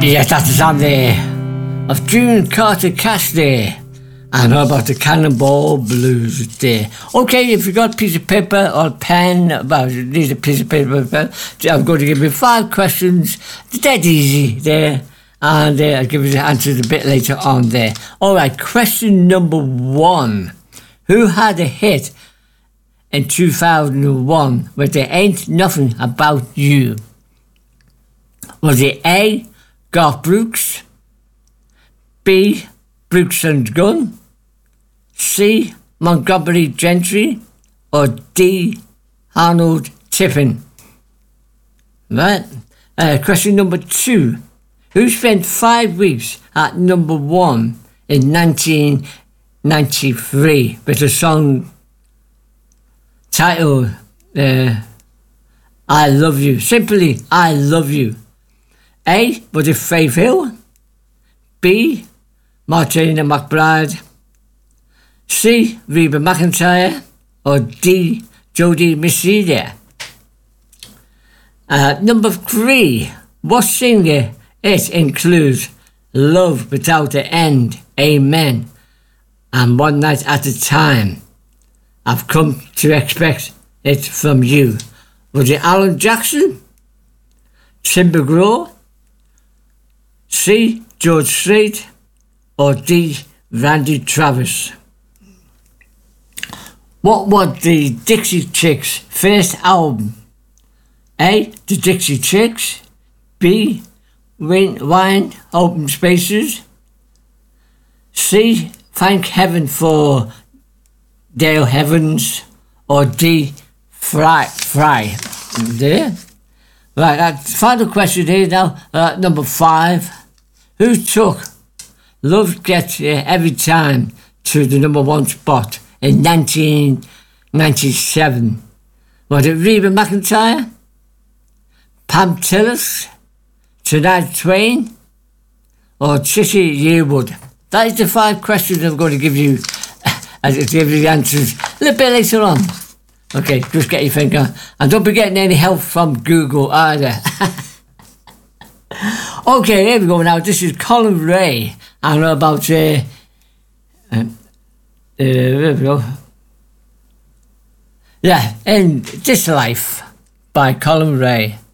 Yes, that's the sound there of June Carter Cash there. And how about the Cannonball Blues there? Okay, if you got a piece of paper or a pen, well, you need a piece of paper or a pen, I'm going to give you 5 questions. It's dead easy there. And I'll give you the answers a bit later on there. Alright, question number 1. Who had a hit in 2001 with There Ain't Nothing About You? Was it A, Garth Brooks, B, Brooks and Gunn, C, Montgomery Gentry, or D, Arnold Tippin? Right. Question number 2. Who spent 5 weeks at number 1 in 1993 with a song titled I Love You? Simply, I Love You. A, was it Faith Hill? B, Martina McBride, C, Reba McEntire, or D, Jodie Mesida? Number 3, what singer? It includes Love Without an End, Amen, and One Night at a Time. I've come to expect it from you. Was it Alan Jackson, Tim McGraw, C, George Strait, or D, Randy Travis? What was the Dixie Chicks' first album? A, the Dixie Chicks, B, Wine Open Spaces, C, Thank Heaven for Dale Heavens, or D, Fry. There. Right, that's the final question here now. Number 5. Who took Love Gets You Every Time to the number 1 spot in 1997? Was it Reba McEntire, Pam Tillis, Shania Twain, or Trisha Yearwood? That is the 5 questions I'm going to give you. As I give you the answers a little bit later on. Okay, just get your finger. And don't be getting any help from Google either. Okay, here we go now. This is Colin Ray. I know about there we go. Yeah, In This Life by Colin Ray.